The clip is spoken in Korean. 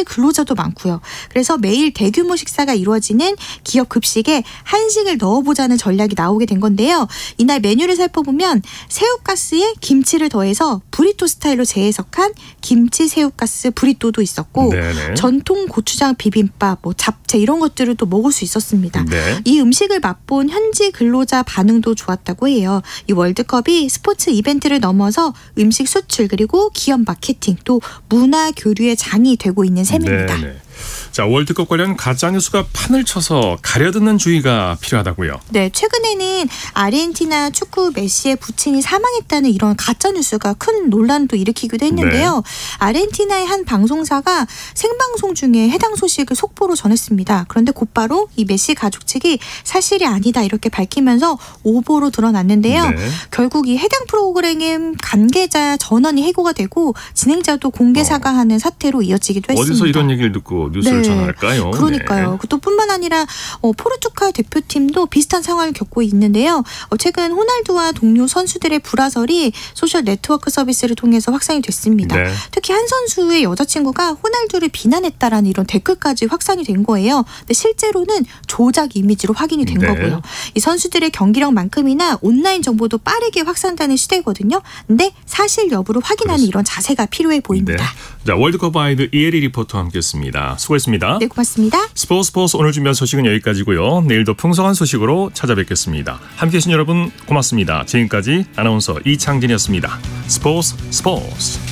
현지 근로자도 많고요. 그래서 매일 대규모 식사가 이루어지는 기업 급식에 한식을 넣어보자는 전략이 나오게 된 건데요. 이날 메뉴를 살펴보면 새우가스에 김치를 더해서 브리또 스타일로 재해석한 김치 새우가스 브리또도 있었고 네네. 전통 고추장 비빔밥, 뭐 잡채 이런 것들을 또 먹을 수 있었습니다. 네. 이 음식을 맛본 현지 근로자 반응도 좋았다고 해요. 이 월드컵이 스포츠 이벤트를 넘어서 음식 수출 그리고 기업 마케팅 또 문화 교류의 장이 되고 있는 셈입니다. 네네. 자, 월드컵 관련 가짜뉴스가 판을 쳐서 가려듣는 주의가 필요하다고요. 네, 최근에는 아르헨티나 축구 메시의 부친이 사망했다는 이런 가짜뉴스가 큰 논란도 일으키기도 했는데요. 아르헨티나의 한 방송사가 생방송 중에 해당 소식을 속보로 전했습니다. 그런데 곧바로 이 메시 가족 측이 사실이 아니다 이렇게 밝히면서 오보로 드러났는데요. 네. 결국 이 해당 프로그램 관계자 전원이 해고가 되고 진행자도 공개 사과하는 사태로 이어지기도 했습니다. 어디서 이런 얘기를 듣고 뉴스를 전할까요? 그러니까요. 또 뿐만 아니라 포르투갈 대표팀도 비슷한 상황을 겪고 있는데요. 최근 호날두와 동료 선수들의 불화설이 소셜 네트워크 서비스를 통해서 확산이 됐습니다. 네. 특히 한 선수의 여자친구가 호날두를 비난했다라는 이런 댓글까지 확산이 된 거예요. 근데 실제로는 조작 이미지로 확인이 된 네. 거고요. 이 선수들의 경기력만큼이나 온라인 정보도 빠르게 확산되는 시대거든요. 근데 사실 여부를 확인하는 이런 자세가 필요해 보입니다. 네. 자, 월드컵 아이드 이혜리 리포터와 함께했습니다. 수고했습니다. 네, 고맙습니다. 스포츠 오늘 준비한 소식은 여기까지고요. 내일도 풍성한 소식으로 찾아뵙겠습니다. 함께해 주신 여러분 고맙습니다. 지금까지 아나운서 이창진이었습니다. 스포츠